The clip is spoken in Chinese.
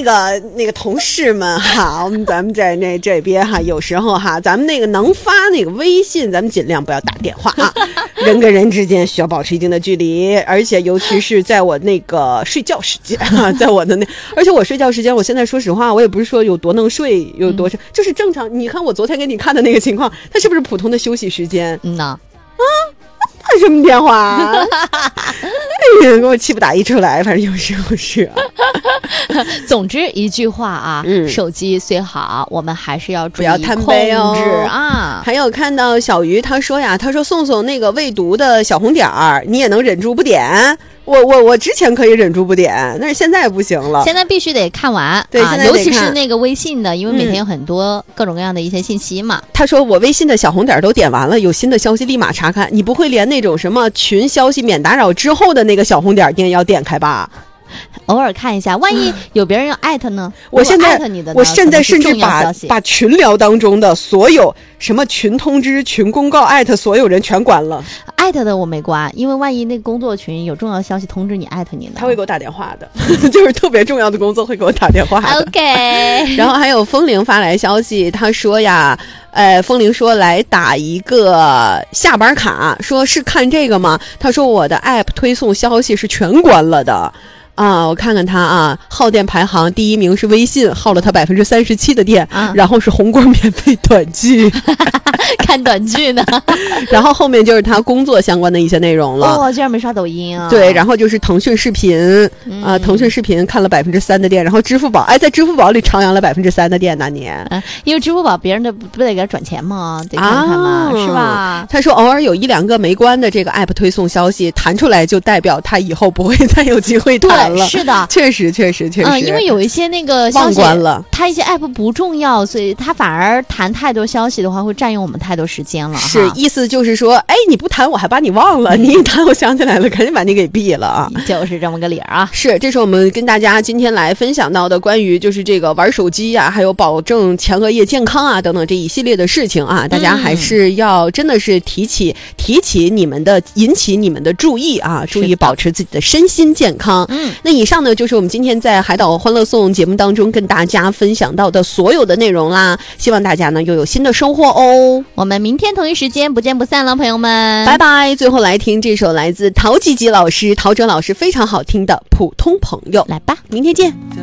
那个同事们哈，咱们在这边哈，有时候哈，咱们那个能发那个微信，咱们尽量不要打电话啊。人跟人之间需要保持一定的距离，而且尤其是在我那个睡觉时间啊，在我的而且我睡觉时间，我现在说实话，我也不是说有多能睡，有多少，就是正常。你看我昨天给你看的那个情况，它是不是普通的休息时间？打什么电话哎呀，给我气不打一处来，反正有时候是总之一句话啊，手机虽好，我们还是要注意不要贪杯哦啊。 还有看到小鱼他说呀，他说宋宋那个未读的小红点儿，你也能忍住不点？我之前可以忍住不点，但是现在不行了。 现在必须得看完， 对，现在尤其是那个微信的，因为每天有很多各种各样的一些信息嘛。 他说我微信的小红点都点完了，有新的消息立马查看。你不会连那种什么群消息免打扰之后的那个小红点你也要点开吧？ 偶尔看一下，万一有别人要艾特呢？ 我现在艾特你的呢， 我现在甚至把群聊当中的所有什么群通知、群公告艾特所有人全关了。 艾特的我没关，因为万一那个工作群有重要消息通知你艾特你呢， 他会给我打电话的就是特别重要的工作会给我打电话的。 OK 然后还有风铃发来消息，他说呀风铃说来打一个下班卡，说是看这个吗？他说我的 app 推送消息是全关了的啊，我看看他啊，耗电排行第一名是微信，耗了他37%的电，然后是红果免费短剧看短剧呢然后后面就是他工作相关的一些内容了。 居然没刷抖音啊。 对，然后就是腾讯视频腾讯视频看了3%的电，然后支付宝在支付宝里徜徉了3%的电那年因为支付宝别人的不得给他转钱吗？得看看嘛，是吧？ 他说偶尔有1-2个没关的这个 app 推送消息弹出来，就代表他以后不会再有机会弹了。 是的， 确实因为有一些那个消息忘关了， 它一些 app 不重要，所以它反而弹太多消息的话会占用我们太多时间了。 是，意思就是说你不弹我还把你忘了，你一弹我想起来了，赶紧把你给毙了啊。 就是这么个理儿啊。 是，这是我们跟大家今天来分享到的关于就是这个玩手机啊，还有保证前额叶健康啊等等这一系列的事情啊，大家还是要真的是提起你们的，引起你们的注意啊，注意保持自己的身心健康。那以上呢就是我们今天在海岛欢乐颂节目当中跟大家分享到的所有的内容啦，希望大家呢又有新的收获哦。 我们明天同一时间不见不散了，朋友们， 拜拜。最后来听这首来自陶吉吉老师、陶喆老师非常好听的《普通朋友》， 来吧， 明天见。